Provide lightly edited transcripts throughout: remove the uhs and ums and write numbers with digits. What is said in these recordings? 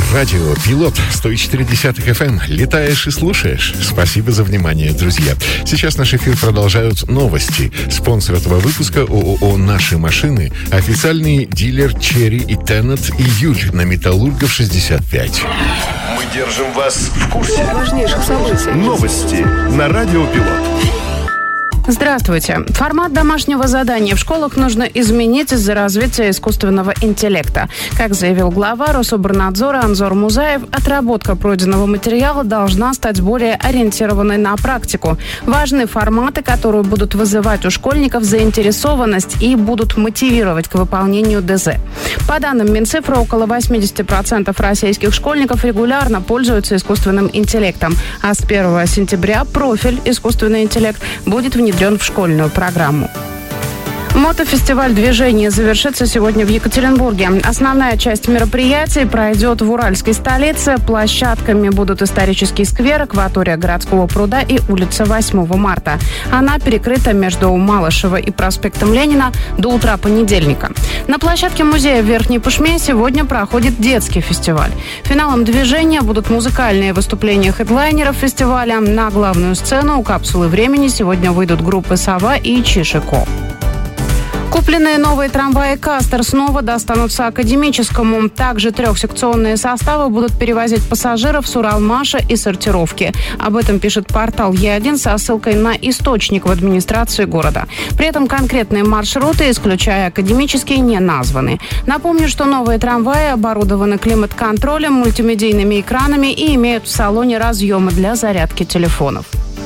Радио Пилот 104.10 FM. Летаешь и слушаешь. Спасибо за внимание, друзья. Сейчас наш эфир продолжают новости. Спонсор этого выпуска ООО «Наши машины». Официальный дилер «Черри» и «Теннет» «Июль» на Металлургов 65. Мы держим вас в курсе важнейших событий. Новости на Радио Пилот. Здравствуйте. Формат домашнего задания в школах нужно изменить из-за развития искусственного интеллекта. Как заявил глава Рособорнадзора Анзор Музаев, отработка пройденного материала должна стать более ориентированной на практику. Важны форматы, которые будут вызывать у школьников заинтересованность и будут мотивировать к выполнению ДЗ. По данным Минцифры, около 80% российских школьников регулярно пользуются искусственным интеллектом. А с 1 сентября профиль «Искусственный интеллект» будет внедрен в школьную программу. Мотофестиваль движения завершится сегодня в Екатеринбурге. Основная часть мероприятий пройдет в уральской столице. Площадками будут исторический сквер, акватория городского пруда и улица 8 марта. Она перекрыта между Малышева и проспектом Ленина до утра понедельника. На площадке музея в Верхней Пышме сегодня проходит детский фестиваль. Финалом движения будут музыкальные выступления хедлайнеров фестиваля. На главную сцену у капсулы времени сегодня выйдут группы «Сова» и «Чишико». Купленные новые трамваи «Кастер» снова достанутся Академическому. Также трехсекционные составы будут перевозить пассажиров с Уралмаша и сортировки. Об этом пишет портал Е1 со ссылкой на источник в администрации города. При этом конкретные маршруты, исключая Академический, не названы. Напомню, что новые трамваи оборудованы климат-контролем, мультимедийными экранами и имеют в салоне разъемы для зарядки телефонов.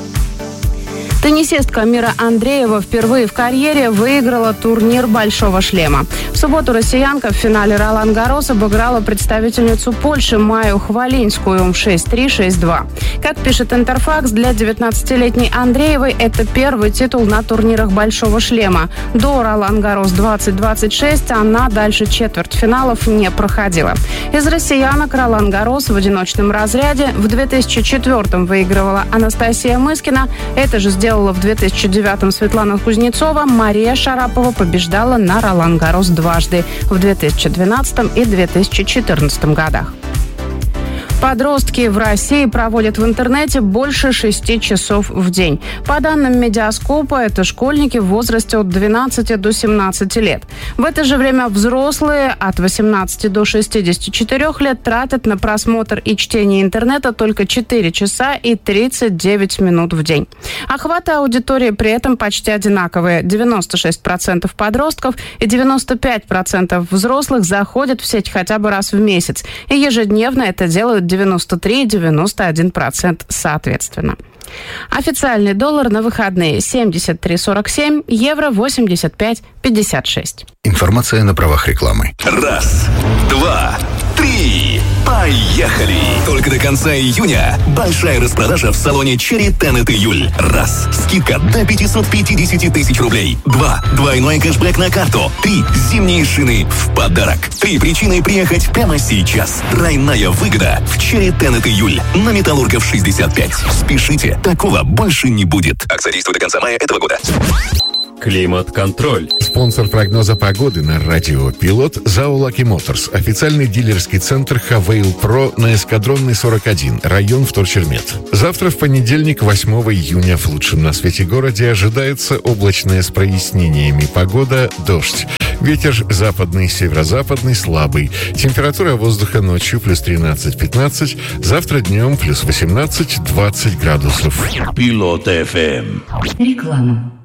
Теннисистка Мира Андреева впервые в карьере выиграла турнир «Большого шлема». В субботу россиянка в финале Ролан-Гаррос обыграла представительницу Польши Майю Хвалинскую 6-3, 6-2. Как пишет Интерфакс, для 19-летней Андреевой это первый титул на турнирах «Большого шлема». До Ролан-Гаррос 2026 она дальше четвертьфиналов не проходила. Из россиянок Ролан-Гаррос в одиночном разряде в 2004-м выигрывала Анастасия Мыскина. Это же сделала в 2009-м Светлана Кузнецова. Мария Шарапова побеждала на Ролан-Гаррос дважды в 2012 и 2014 годах. Подростки в России проводят в интернете больше 6 часов в день. По данным Медиаскопа, это школьники в возрасте от 12 до 17 лет. В это же время взрослые от 18 до 64 лет тратят на просмотр и чтение интернета только 4 часа и 39 минут в день. Охваты аудитории при этом почти одинаковые. 96% подростков и 95% взрослых заходят в сеть хотя бы раз в месяц. И ежедневно это делают 93 и 91% соответственно. Официальный доллар на выходные 73.47, евро 85.56. Информация на правах рекламы. Раз, два, три. Поехали! Только до конца июня большая распродажа в салоне «Черри», «Теннет» «Июль». Раз. Скидка до 550 тысяч рублей. Два. Двойной кэшбэк на карту. Три. Зимние шины в подарок. Три причины приехать прямо сейчас. Тройная выгода в «Черри», «Теннет» «Июль» на Металлургов 65. Спешите, такого больше не будет. Акция действует до конца мая этого года. Климат-контроль. Спонсор прогноза погоды на Радио Пилот ЗАО «Лаки Моторс». Официальный дилерский центр «Хавейл Про» на Эскадронной 41, район Вторчермет. Завтра, в понедельник, 8 июня, в лучшем на свете городе ожидается облачная с прояснениями погода, дождь. Ветер западный, северо-западный, слабый. Температура воздуха ночью плюс 13-15, завтра днем плюс 18-20 градусов. Пилот ФМ. Реклама.